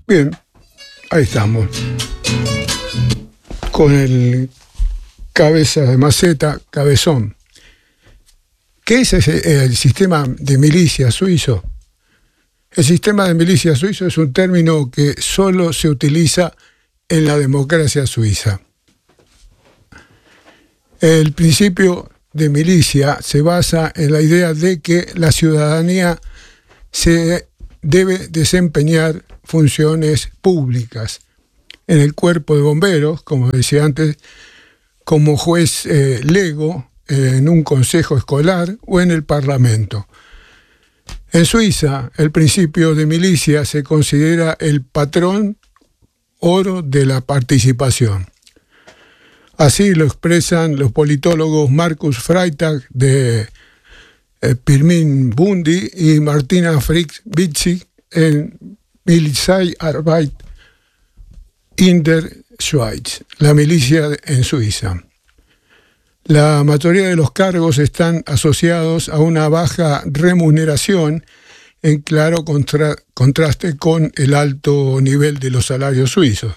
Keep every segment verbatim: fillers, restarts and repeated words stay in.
Bien, ahí estamos. Con el cabeza de maceta, cabezón. ¿Qué es ese, el sistema de milicia suizo? El sistema de milicia suizo es un término que solo se utiliza en la democracia suiza. El principio de milicia se basa en la idea de que la ciudadanía se debe desempeñar funciones públicas en el cuerpo de bomberos, como decía antes, como juez eh, lego eh, en un consejo escolar o en el parlamento. En Suiza, el principio de milicia se considera el patrón oro de la participación. Así lo expresan los politólogos Markus Freitag de eh, Pirmin Bundi y Martina Fritz-Witzig en Polizeiarbeit in der Schweiz, la milicia en Suiza. La mayoría de los cargos están asociados a una baja remuneración, en claro contra, contraste con el alto nivel de los salarios suizos.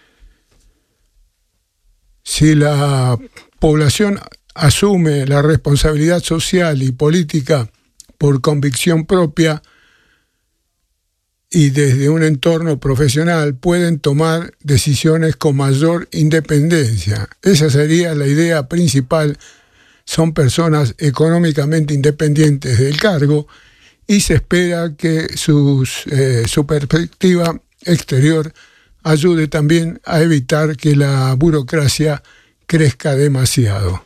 Si la población asume la responsabilidad social y política por convicción propia y desde un entorno profesional, pueden tomar decisiones con mayor independencia. Esa sería la idea principal. Son personas económicamente independientes del cargo y se espera que sus, eh, su perspectiva exterior ayude también a evitar que la burocracia crezca demasiado.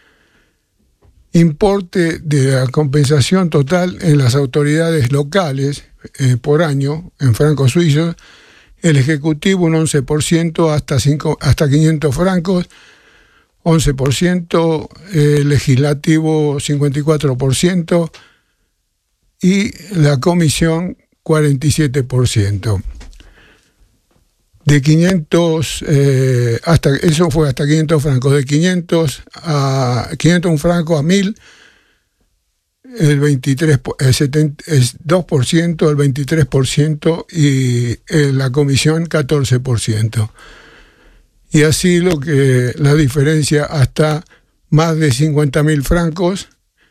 Importe de la compensación total en las autoridades locales eh, por año, en francos suizos, el ejecutivo un once por ciento hasta, cinco, hasta quinientos francos, once por ciento, el legislativo cincuenta y cuatro por ciento y la comisión cuarenta y siete por ciento. De quinientos, eh, hasta, eso fue hasta quinientos francos, de quinientos a quinientos francos a mil, el veintitrés, el setenta, el dos por ciento, el veintitrés por ciento y eh, la comisión catorce por ciento. Y así lo que la diferencia hasta más de cincuenta mil francos,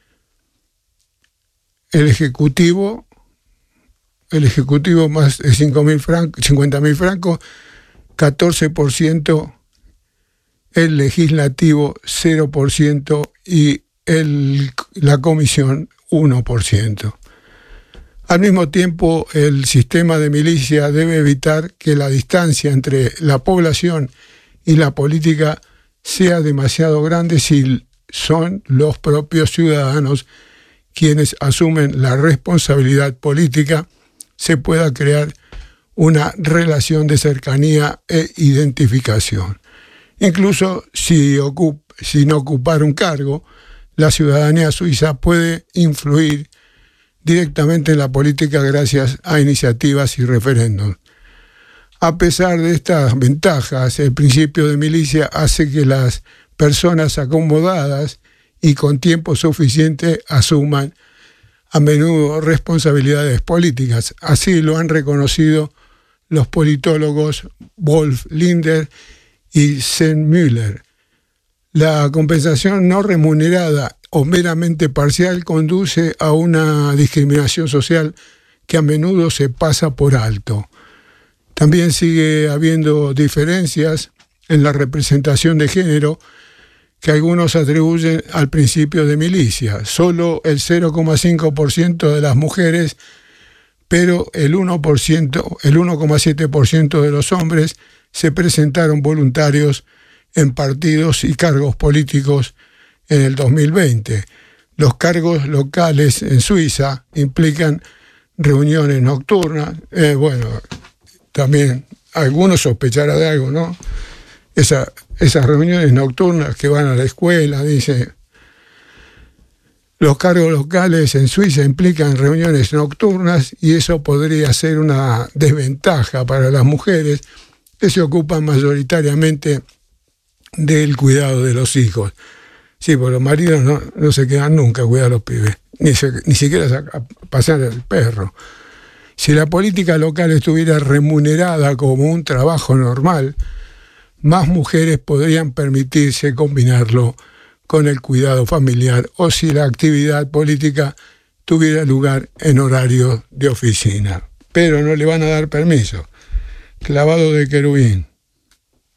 el ejecutivo, el ejecutivo más de cinco mil francos, cincuenta mil francos, catorce por ciento, el legislativo cero por ciento y el, la comisión uno por ciento. Al mismo tiempo, el sistema de milicia debe evitar que la distancia entre la población y la política sea demasiado grande si son los propios ciudadanos quienes asumen la responsabilidad política, se pueda crear una relación de cercanía e identificación. Incluso si, ocup, si no ocupar un cargo, la ciudadanía suiza puede influir directamente en la política gracias a iniciativas y referéndums. A pesar de estas ventajas, el principio de milicia hace que las personas acomodadas y con tiempo suficiente asuman a menudo responsabilidades políticas. Así lo han reconocido los politólogos Wolf Linder y Sven Müller. La compensación no remunerada o meramente parcial conduce a una discriminación social que a menudo se pasa por alto. También sigue habiendo diferencias en la representación de género que algunos atribuyen al principio de milicia. Solo el cero coma cinco por ciento de las mujeres, pero el uno por ciento, el uno coma siete por ciento de los hombres se presentaron voluntarios en partidos y cargos políticos en el dos mil veinte. Los cargos locales en Suiza implican reuniones nocturnas. Eh, bueno, también algunos sospecharán de algo, ¿no? Esa, esas reuniones nocturnas que van a la escuela, dice. Los cargos locales en Suiza implican reuniones nocturnas y eso podría ser una desventaja para las mujeres que se ocupan mayoritariamente del cuidado de los hijos. Sí, porque los maridos no, no se quedan nunca a cuidar a los pibes, ni, se, ni siquiera a pasear el perro. Si la política local estuviera remunerada como un trabajo normal, más mujeres podrían permitirse combinarlo con el cuidado familiar, o si la actividad política tuviera lugar en horario de oficina. Pero no le van a dar permiso. Clavado de querubín.